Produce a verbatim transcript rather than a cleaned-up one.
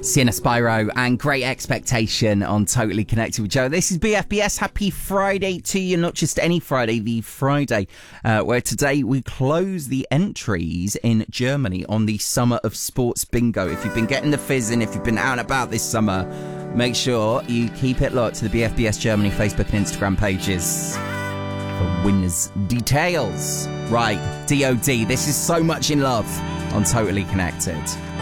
Sienna Spyro and Great Expectation on Totally Connected with Joe. This is B F B S. Happy Friday to you. Not just any Friday, the Friday uh, where today we close the entries in Germany on the Summer of Sports Bingo. If you've been getting the fizz in, if you've been out and about this summer, make sure you keep it locked to the B F B S Germany Facebook and Instagram pages for winners' details. Right, D O D, this is So Much in Love on Totally Connected.